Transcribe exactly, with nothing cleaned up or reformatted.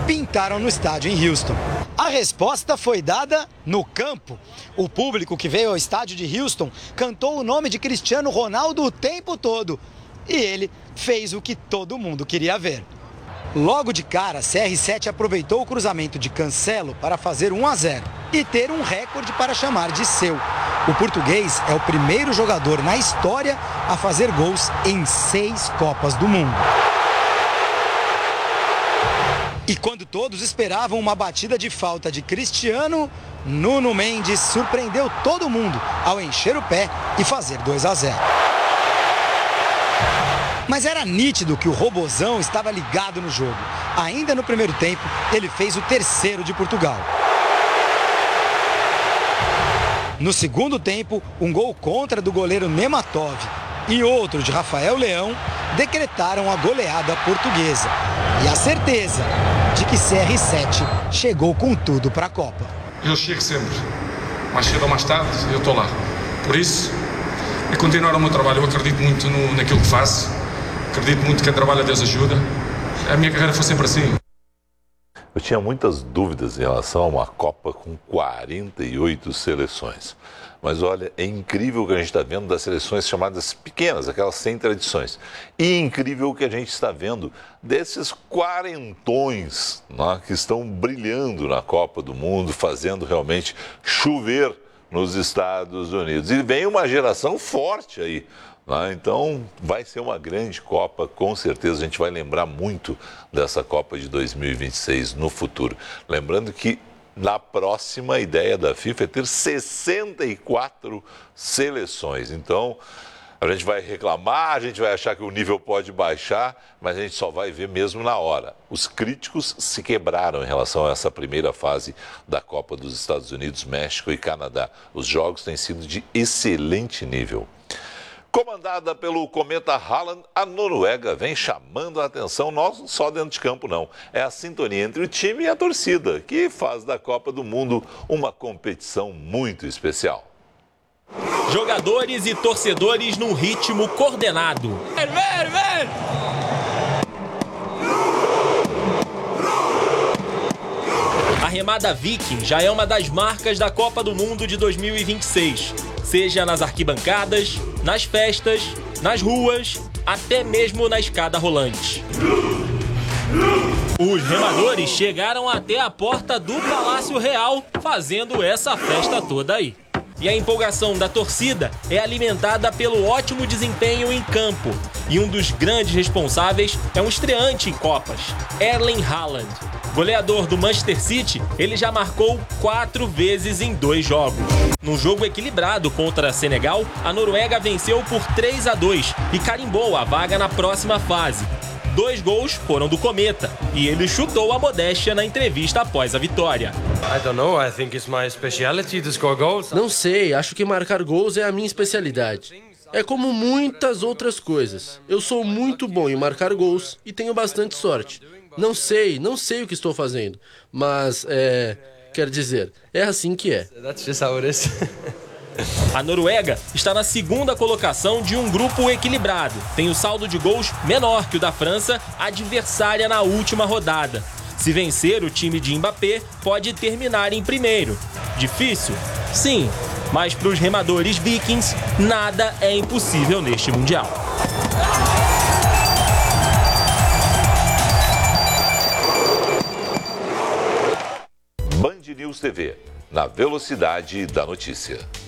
pintaram no estádio em Houston. A resposta foi dada no campo. O público que veio ao estádio de Houston cantou o nome de Cristiano Ronaldo o tempo todo. E ele fez o que todo mundo queria ver. Logo de cara, C R sete aproveitou o cruzamento de Cancelo para fazer um a zero e ter um recorde para chamar de seu. O português é o primeiro jogador na história a fazer gols em seis Copas do Mundo. E quando todos esperavam uma batida de falta de Cristiano, Nuno Mendes surpreendeu todo mundo ao encher o pé e fazer dois a zero. Mas era nítido que o robozão estava ligado no jogo. Ainda no primeiro tempo, ele fez o terceiro de Portugal. No segundo tempo, um gol contra do goleiro Nematov e outro de Rafael Leão decretaram a goleada portuguesa. E a certeza de que C R sete chegou com tudo para a Copa. Eu chego sempre, mais cedo ou mais tarde, eu estou lá. Por isso, é continuar o meu trabalho. Eu acredito muito no, naquilo que faço, acredito muito que quem trabalha Deus ajuda. A minha carreira foi sempre assim. Eu tinha muitas dúvidas em relação a uma Copa com quarenta e oito seleções. Mas olha, é incrível o que a gente está vendo das seleções chamadas pequenas, aquelas sem tradições. E incrível o que a gente está vendo desses quarentões, né, que estão brilhando na Copa do Mundo, fazendo realmente chover nos Estados Unidos. E vem uma geração forte aí. Né? Então vai ser uma grande Copa, com certeza a gente vai lembrar muito dessa Copa de dois mil e vinte e seis no futuro. Lembrando que na próxima ideia da FIFA é ter sessenta e quatro seleções. Então, a gente vai reclamar, a gente vai achar que o nível pode baixar, mas a gente só vai ver mesmo na hora. Os críticos se quebraram em relação a essa primeira fase da Copa dos Estados Unidos, México e Canadá. Os jogos têm sido de excelente nível. Comandada pelo cometa Haaland, a Noruega vem chamando a atenção, não só dentro de campo não. É a sintonia entre o time e a torcida, que faz da Copa do Mundo uma competição muito especial. Jogadores e torcedores num ritmo coordenado. Ver, ver, ver. A remada Viking já é uma das marcas da Copa do Mundo de dois mil e vinte e seis. Seja nas arquibancadas, nas festas, nas ruas, até mesmo na escada rolante. Os remadores chegaram até a porta do Palácio Real fazendo essa festa toda aí. E a empolgação da torcida é alimentada pelo ótimo desempenho em campo. E um dos grandes responsáveis é um estreante em Copas, Erling Haaland. Goleador do Manchester City, ele já marcou quatro vezes em dois jogos. Num jogo equilibrado contra Senegal, a Noruega venceu por três a dois e carimbou a vaga na próxima fase. Dois gols foram do Cometa e ele chutou a modéstia na entrevista após a vitória. Não sei, acho que marcar gols é a minha especialidade. É como muitas outras coisas. Eu sou muito bom em marcar gols e tenho bastante sorte. Não sei, não sei o que estou fazendo, mas, é... quer dizer, é assim que é. A Noruega está na segunda colocação de um grupo equilibrado. Tem o saldo de gols menor que o da França, adversária na última rodada. Se vencer, o time de Mbappé pode terminar em primeiro. Difícil? Sim, mas para os remadores vikings, nada é impossível neste Mundial. Band News T V, na velocidade da notícia.